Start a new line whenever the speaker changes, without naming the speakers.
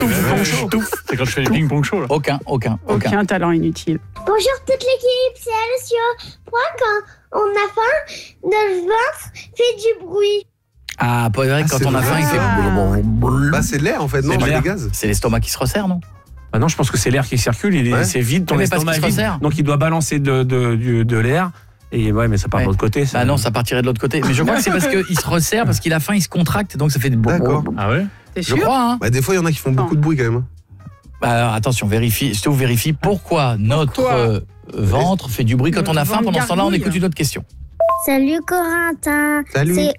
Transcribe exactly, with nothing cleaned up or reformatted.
C'est quand je fais les ping-pong show. Là.
Aucun, aucun, aucun.
Aucun talent inutile.
Bonjour toute l'équipe, c'est Alessio. Pourquoi quand on a faim, notre ventre fait du bruit?
Ah, pas vrai,
Ah,
quand
c'est
on a faim, il fait...
Bah c'est de l'air en fait, non,
C'est
c'est
l'air.
des gaz.
C'est l'estomac qui se resserre, non?
Ah non, je pense que c'est l'air qui circule, il est,
Ouais.
c'est vide, ton
Mais parce
estomac
qu'il
est
se
vide.
resserre.
Donc il doit balancer de, de, de, de l'air. Et ouais, mais ça part
Ouais.
de l'autre côté. Ça...
Bah non, ça partirait de l'autre côté. Mais je crois que c'est parce qu'il se resserre, parce qu'il a faim, il se contracte, donc ça fait...
D'accord.
Ah ouais.
T'es
Je
sûr?
crois, hein.
Bah des fois il y en a qui font beaucoup de bruit quand même.
Bah, alors, attention, vérifie, je te vérifie pourquoi notre
Pourquoi
euh, ventre fait du bruit quand
Notre
on a faim.
ventre
Pendant ce temps-là, on
gargouille.
écoute une autre question.
Salut Corentin.
Salut.
C'est